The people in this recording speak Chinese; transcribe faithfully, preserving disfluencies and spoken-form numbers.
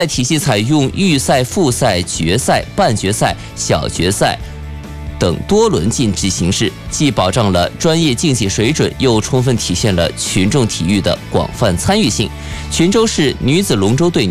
体系采用预赛、复赛、决赛、半决赛、小决赛等多轮竞技形式，既保障了专业竞技水准，又充分体现了群众体育的广泛参与性。泉州市女子龙舟队